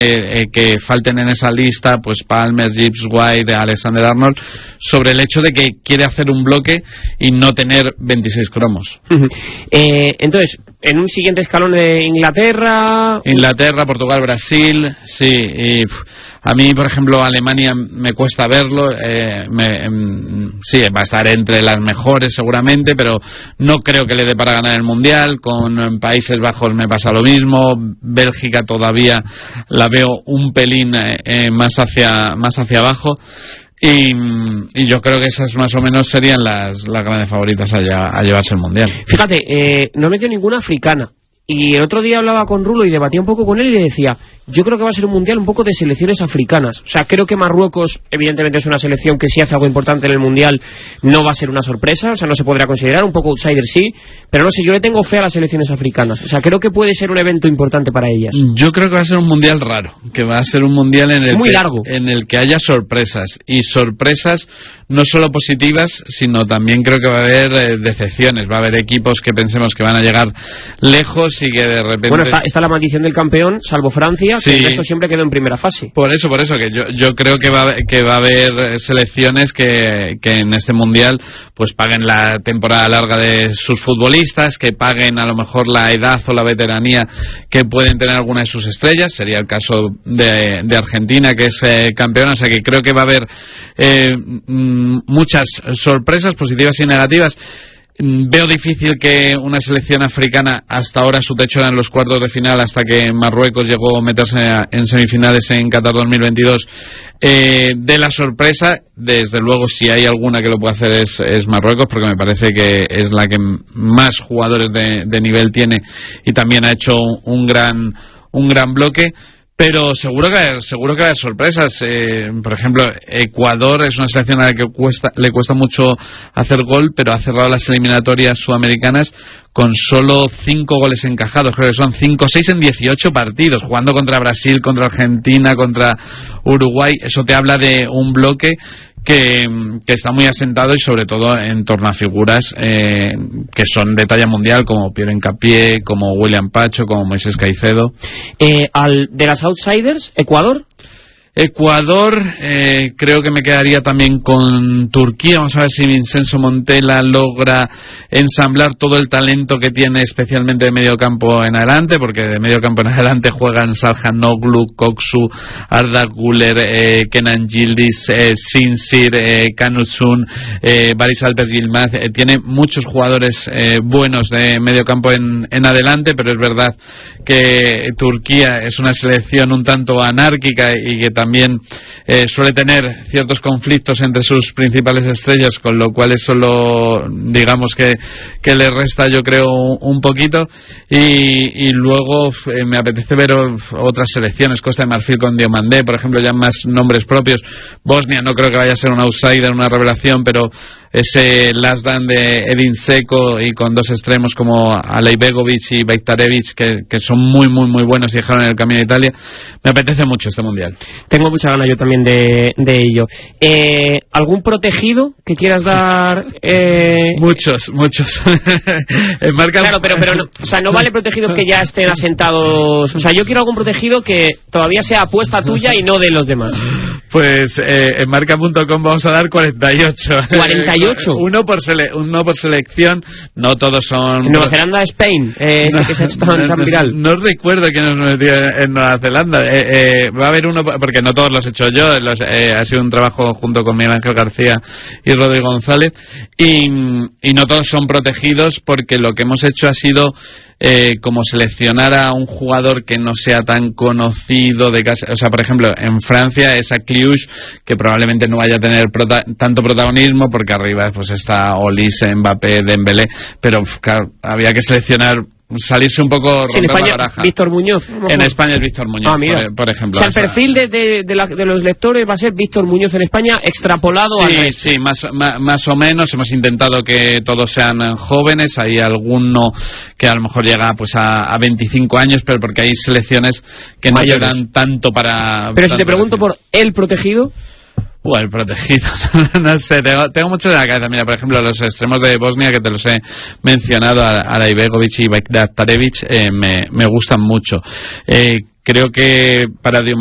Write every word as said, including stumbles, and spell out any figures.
eh, que falten en esa lista pues Palmer, Gibbs White, Alexander Arnold, sobre el hecho de que quiere hacer un bloque y no tener veintiséis cromos. Uh-huh. eh, entonces, en un siguiente escalón de Inglaterra... Inglaterra, Portugal, Brasil, sí. Y, pff, a mí, por ejemplo, Alemania me cuesta verlo. Eh, me, em, sí, va a estar entre las mejores seguramente, pero no creo que le dé para ganar el Mundial. Con Países Bajos me pasa lo mismo. Bélgica todavía la veo un pelín eh, más hacia más hacia abajo. Y, y yo creo que esas más o menos serían las, las grandes favoritas a, a llevarse el Mundial. Fíjate, eh, no metió ninguna africana. Y el otro día hablaba con Rulo y debatía un poco con él y le decía, yo creo que va a ser un Mundial un poco de selecciones africanas. O sea, creo que Marruecos, evidentemente es una selección que si hace algo importante en el Mundial no va a ser una sorpresa, o sea, no se podrá considerar, un poco outsider sí, pero no sé, yo le tengo fe a las selecciones africanas. O sea, creo que puede ser un evento importante para ellas. Yo creo que va a ser un Mundial raro, que va a ser un Mundial en el, Muy que, largo. en el que haya sorpresas, y sorpresas no solo positivas, sino también creo que va a haber eh, decepciones, va a haber equipos que pensemos que van a llegar lejos y que de repente... Bueno, está, está la maldición del campeón, salvo Francia, sí. Que el resto siempre quedó en primera fase. Por eso, por eso, que yo, yo creo que va, que va a haber selecciones que, que en este Mundial pues paguen la temporada larga de sus futbolistas, que paguen a lo mejor la edad o la veteranía que pueden tener alguna de sus estrellas. Sería el caso de, de Argentina, que es eh, campeona. O sea que creo que va a haber eh, muchas sorpresas positivas y negativas. Veo difícil que una selección africana, hasta ahora su techo era en los cuartos de final, hasta que Marruecos llegó a meterse en semifinales en Qatar dos mil veintidós, eh, de la sorpresa. Desde luego, si hay alguna que lo puede hacer es, es Marruecos, porque me parece que es la que más jugadores de, de nivel tiene y también ha hecho un gran, un gran bloque. Pero seguro que seguro que hay sorpresas. Eh, por ejemplo, Ecuador es una selección a la que cuesta, le cuesta mucho hacer gol, pero ha cerrado las eliminatorias sudamericanas con solo cinco goles encajados. Creo que son cinco o seis en dieciocho partidos, jugando contra Brasil, contra Argentina, contra Uruguay. Eso te habla de un bloque que, que está muy asentado y sobre todo en torno a figuras eh, que son de talla mundial, como Pierre Hincapié, como William Pacho, como Moisés Caicedo. Eh, al, de las outsiders, Ecuador. Ecuador, eh, creo que me quedaría también con Turquía. Vamos a ver si Vincenzo Montella logra ensamblar todo el talento que tiene, especialmente de medio campo en adelante, porque de medio campo en adelante juegan Salhanoglu, Koksu, Arda Güler, eh, Kenan Yildiz, eh, Sinsir, eh, Kanusun, eh, Baris Alper Yilmaz. Eh, tiene muchos jugadores eh, buenos de medio campo en, en adelante, pero es verdad que Turquía es una selección un tanto anárquica y que también eh, suele tener ciertos conflictos entre sus principales estrellas, con lo cual eso lo, digamos que, que le resta, yo creo, un, un poquito. Y, y luego eh, me apetece ver otras selecciones, Costa de Marfil con Diomandé, por ejemplo, ya más nombres propios. Bosnia no creo que vaya a ser un outsider, una revelación, pero ese last dance de Edin Dzeko y con dos extremos como Alejbegovic y Bajtarevic, que, que son muy muy muy buenos y dejaron en el camino de Italia. Me apetece mucho este Mundial. Tengo mucha ganas yo también de, de ello. Eh, ¿Algún protegido que quieras dar? Eh... Muchos, muchos. Marca... Claro, pero, pero no, o sea, no vale protegidos que ya estén asentados. O sea, yo quiero algún protegido que todavía sea apuesta tuya y no de los demás. Pues eh, en marca punto com vamos a dar cuarenta y ocho. ¿cuarenta y ocho? Uno por, sele uno por selección. No todos son... Nueva Zelanda, Spain, eh, ese que se ha hecho tan, tan viral. No, no recuerdo quién nos metió en Nueva Zelanda. Eh, eh, va a haber uno, porque no todos los he hecho yo. Los, eh, ha sido un trabajo junto con Miguel Ángel García y Rodrigo González. Y, y no todos son protegidos, porque lo que hemos hecho ha sido... Eh, como seleccionar a un jugador que no sea tan conocido de casa. O sea, por ejemplo, en Francia es a Cliuch, que probablemente no vaya a tener prota tanto protagonismo, porque arriba pues está Olise, Mbappé, Dembélé, pero claro, había que seleccionar, salirse un poco, sí, romper en España, la baraja. Víctor Muñoz. En España es Víctor Muñoz, ah, por, por ejemplo. O sea, el perfil de, de, de, la, de los lectores va a ser Víctor Muñoz en España, extrapolado sí, a... Sí, más, más, más o menos. Hemos intentado que todos sean jóvenes. Hay alguno que a lo mejor llega pues a, a veinticinco años, pero porque hay selecciones que no llegan tanto para... Pero si te pregunto por el protegido... Uh, el protegido, no sé, tengo, tengo mucho de la cabeza. Mira, por ejemplo, los extremos de Bosnia, que te los he mencionado, Alejbegovic y Bajtarevic, eh, me, me gustan mucho. Eh, creo que para